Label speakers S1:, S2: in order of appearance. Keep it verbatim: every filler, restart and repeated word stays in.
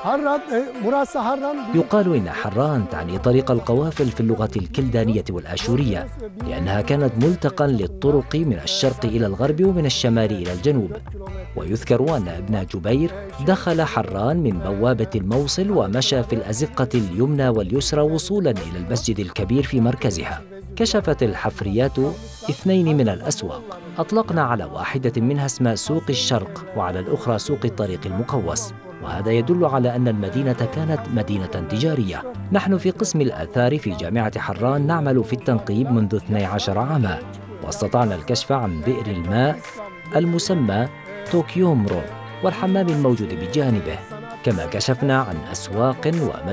S1: يقال إن حران تعني طريق القوافل في اللغة الكلدانية والآشورية، لأنها كانت ملتقا للطرق من الشرق إلى الغرب ومن الشمال إلى الجنوب. ويذكر أن ابن جبير دخل حران من بوابة الموصل ومشى في الأزقة اليمنى واليسرى وصولا إلى المسجد الكبير في مركزها. كشفت الحفريات اثنين من الأسواق، أطلقنا على واحدة منها اسم سوق الشرق وعلى الأخرى سوق الطريق المقوس، وهذا يدل على أن المدينة كانت مدينة تجارية. نحن في قسم الآثار في جامعة حران نعمل في التنقيب منذ اثني عشر عاما، واستطعنا الكشف عن بئر الماء المسمى توكيومرو والحمام الموجود بجانبه، كما كشفنا عن أسواق ومدينة